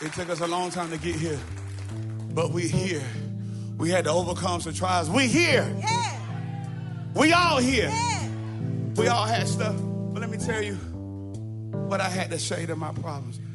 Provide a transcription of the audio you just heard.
It took us a long time to get here, but we're here. We had to overcome some trials. We here. Yeah. We all here. Yeah. We all had stuff. But let me tell you what I had to say to my problems.